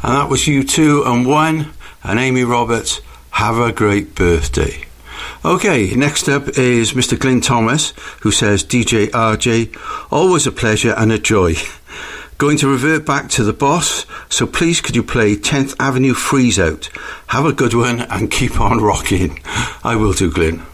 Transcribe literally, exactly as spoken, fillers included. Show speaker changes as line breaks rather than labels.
And that was U two and one, and Amy Roberts, have a great birthday. Okay, next up is Mister Glyn Thomas, who says, D J R J, always a pleasure and a joy. Going to revert back to the boss, so please could you play tenth Avenue Freeze Out. Have a good one and keep on rocking. I will do, Glyn.